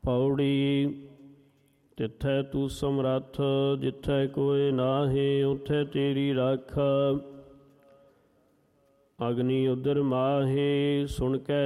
ਪੌੜੀ। ਤਿੱਥੈ ਤੂੰ ਸਮਰੱਥ, ਜਿੱਥੈ ਕੋਇ ਨਾਹੀਂ, ਉੱਥੈ ਤੇਰੀ ਰਾਖ। ਅਗਨੀ ਉਦਰ ਮਾਹੀ, ਸੁਣ ਕੇ